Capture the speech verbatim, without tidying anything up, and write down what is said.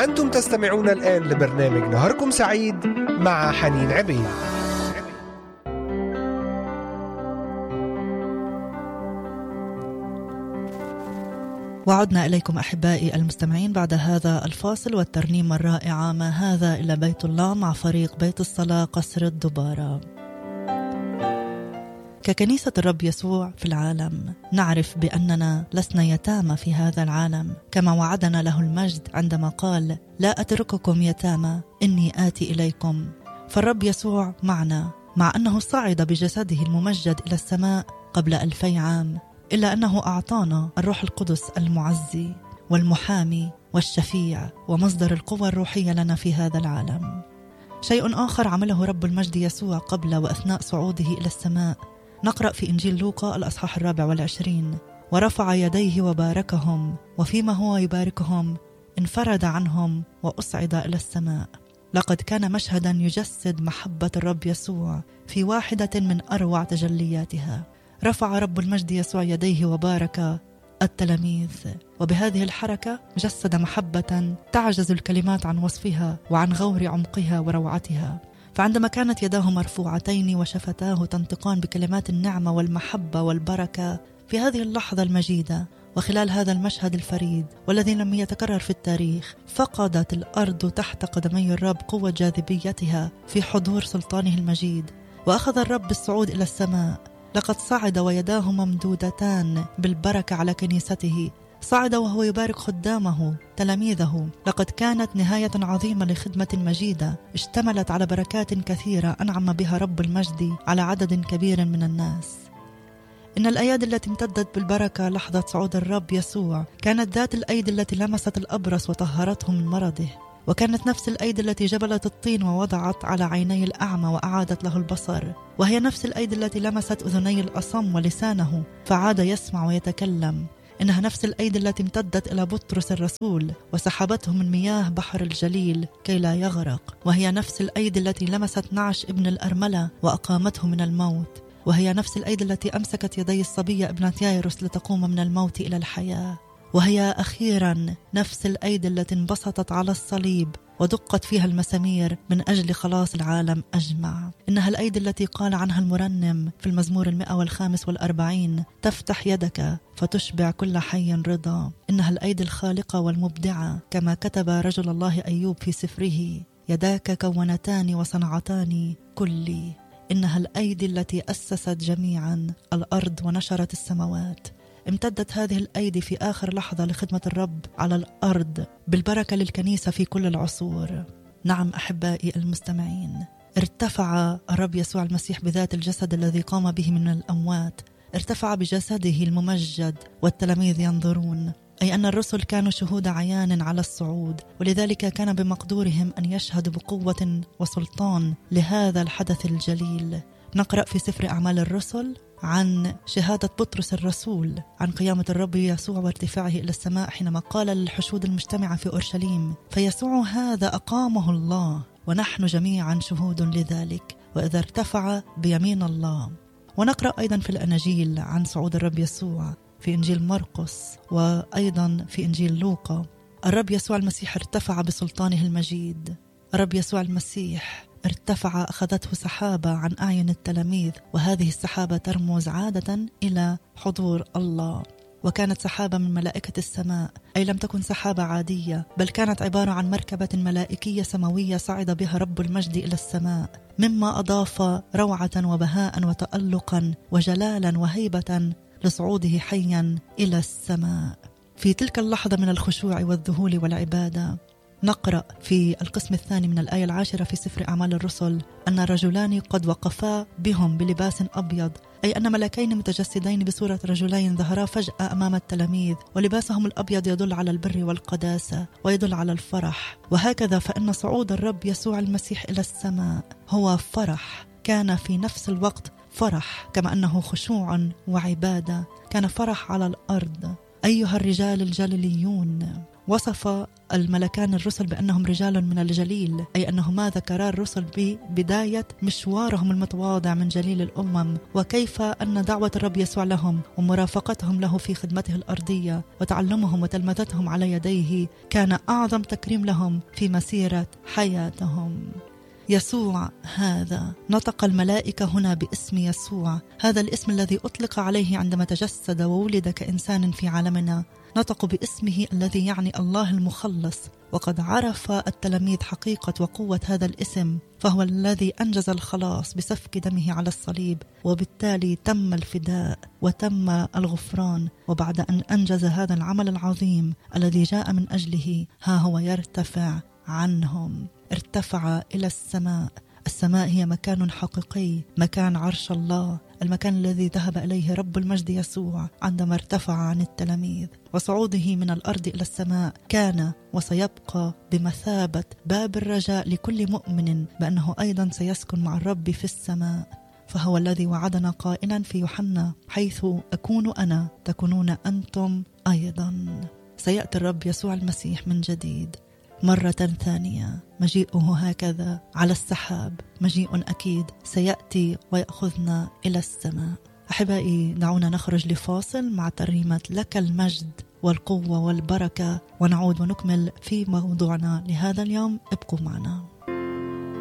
أنتم تستمعون الآن لبرنامج نهاركم سعيد مع حنين عبيد. وعدنا إليكم أحبائي المستمعين بعد هذا الفاصل والترنيمة الرائعة ما هذا إلا بيت الله مع فريق بيت الصلاة قصر الدبارة. ككنيسة الرب يسوع في العالم نعرف بأننا لسنا يتامى في هذا العالم، كما وعدنا له المجد عندما قال لا أترككم يتامى إني آتي إليكم. فالرب يسوع معنا، مع أنه صعد بجسده الممجد إلى السماء قبل ألفي عام، إلا أنه أعطانا الروح القدس المعزي والمحامي والشفيع ومصدر القوة الروحية لنا في هذا العالم. شيء آخر عمله رب المجد يسوع قبل وأثناء صعوده إلى السماء، نقرأ في إنجيل لوقا الأصحاح الرابع والعشرين: ورفع يديه وباركهم، وفيما هو يباركهم انفرد عنهم وأصعد إلى السماء. لقد كان مشهدا يجسد محبة الرب يسوع في واحدة من أروع تجلياتها. رفع رب المجد يسوع يديه وبارك التلاميذ، وبهذه الحركة جسد محبة تعجز الكلمات عن وصفها وعن غور عمقها وروعتها. فعندما كانت يداه مرفوعتين وشفتاه تنطقان بكلمات النعمة والمحبة والبركة، في هذه اللحظة المجيدة وخلال هذا المشهد الفريد والذي لم يتكرر في التاريخ، فقدت الأرض تحت قدمي الرب قوة جاذبيتها في حضور سلطانه المجيد، وأخذ الرب الصعود إلى السماء. لقد صعد ويداه ممدودتان بالبركة على كنيسته، صعد وهو يبارك خدامه تلاميذه. لقد كانت نهاية عظيمة لخدمة مجيدة اشتملت على بركات كثيرة أنعم بها رب المجد على عدد كبير من الناس. إن الأيادي التي امتدت بالبركة لحظة صعود الرب يسوع كانت ذات الأيدي التي لمست الأبرص وطهرته من مرضه، وكانت نفس الأيدي التي جبلت الطين ووضعت على عيني الأعمى وأعادت له البصر، وهي نفس الأيدي التي لمست أذني الأصم ولسانه فعاد يسمع ويتكلم. إنها نفس الأيدي التي امتدت إلى بطرس الرسول وسحبته من مياه بحر الجليل كي لا يغرق، وهي نفس الأيدي التي لمست نعش ابن الأرملة وأقامته من الموت، وهي نفس الأيدي التي أمسكت يدي الصبية ابنة يايروس لتقوم من الموت إلى الحياة، وهي أخيرا نفس الأيدي التي انبسطت على الصليب ودقت فيها المسامير من أجل خلاص العالم أجمع. إنها الأيدي التي قال عنها المرنم في المزمور المئة والخامس والأربعين: تفتح يدك فتشبع كل حي رضا. إنها الأيدي الخالقة والمبدعة، كما كتب رجل الله أيوب في سفره: يداك كونتان وصنعتان كلي. إنها الأيدي التي أسست جميعا الأرض ونشرت السماوات. امتدت هذه الأيدي في آخر لحظة لخدمة الرب على الأرض بالبركة للكنيسة في كل العصور. نعم أحبائي المستمعين، ارتفع الرب يسوع المسيح بذات الجسد الذي قام به من الأموات، ارتفع بجسده الممجد والتلاميذ ينظرون، أي أن الرسل كانوا شهود عيان على الصعود، ولذلك كان بمقدورهم أن يشهدوا بقوة وسلطان لهذا الحدث الجليل. نقرأ في سفر أعمال الرسل عن شهادة بطرس الرسول عن قيامة الرب يسوع وارتفاعه إلى السماء، حينما قال للحشود المجتمعة في أورشليم: فيسوع هذا أقامه الله ونحن جميعا شهود لذلك، وإذا ارتفع بيمين الله. ونقرأ أيضا في الأناجيل عن صعود الرب يسوع في إنجيل مرقس وأيضا في إنجيل لوقا. الرب يسوع المسيح ارتفع بسلطانه المجيد. الرب يسوع المسيح ارتفع، أخذته سحابة عن أعين التلاميذ، وهذه السحابة ترمز عادة إلى حضور الله، وكانت سحابة من ملائكة السماء، أي لم تكن سحابة عادية، بل كانت عبارة عن مركبة ملائكية سماوية صعد بها رب المجد إلى السماء، مما أضاف روعة وبهاء وتألقا وجلالا وهيبة لصعوده حيا إلى السماء. في تلك اللحظة من الخشوع والذهول والعبادة نقرأ في القسم الثاني من الآية العاشرة في سفر أعمال الرسل أن رجلان قد وقفا بهم بلباس أبيض، أي أن ملكين متجسدين بصورة رجلين ظهرا فجأة أمام التلاميذ، ولباسهم الأبيض يدل على البر والقداسة ويدل على الفرح. وهكذا فإن صعود الرب يسوع المسيح إلى السماء هو فرح، كان في نفس الوقت فرح، كما أنه خشوع وعبادة، كان فرح على الأرض. أيها الرجال الجليليون، وصف الملكان الرسل بأنهم رجال من الجليل، أي أنهما ذكرا الرسل ببداية مشوارهم المتواضع من جليل الأمم، وكيف أن دعوة الرب يسوع لهم ومرافقتهم له في خدمته الأرضية وتعلمهم وتلمذتهم على يديه كان أعظم تكريم لهم في مسيرة حياتهم. يسوع هذا نطق الملائكة هنا باسم يسوع، هذا الاسم الذي أطلق عليه عندما تجسد وولد كإنسان في عالمنا، نطقوا باسمه الذي يعني الله المخلص. وقد عرف التلاميذ حقيقة وقوة هذا الاسم، فهو الذي أنجز الخلاص بسفك دمه على الصليب، وبالتالي تم الفداء وتم الغفران. وبعد أن أنجز هذا العمل العظيم الذي جاء من أجله، ها هو يرتفع عنهم، ارتفع إلى السماء. السماء هي مكان حقيقي، مكان عرش الله، المكان الذي ذهب إليه رب المجد يسوع عندما ارتفع عن التلاميذ. وصعوده من الأرض إلى السماء كان وسيبقى بمثابة باب الرجاء لكل مؤمن بأنه أيضا سيسكن مع الرب في السماء. فهو الذي وعدنا قائلا في يوحنا: حيث أكون أنا تكونون أنتم أيضا. سيأتي الرب يسوع المسيح من جديد مرة ثانية، مجيئه هكذا على السحاب، مجيء أكيد سيأتي ويأخذنا إلى السماء. أحبائي، دعونا نخرج لفاصل مع ترنيمة لك المجد والقوة والبركة، ونعود ونكمل في موضوعنا لهذا اليوم. ابقوا معنا.